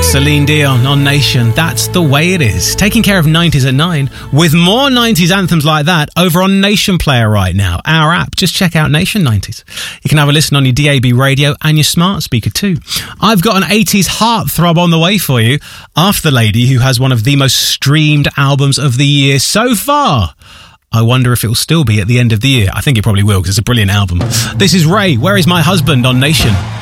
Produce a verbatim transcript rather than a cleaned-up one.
Celine Dion on Nation. That's the way it is. Taking care of nineties at nine with more nineties anthems like that over on Nation Player right now. Our app. Just check out Nation nineties. You can have a listen on your D A B radio and your smart speaker too. I've got an eighties heartthrob on the way for you after the lady who has one of the most streamed albums of the year so far. I wonder if it will still be at the end of the year. I think it probably will because it's a brilliant album. This is Ray, Where Is My Husband on Nation.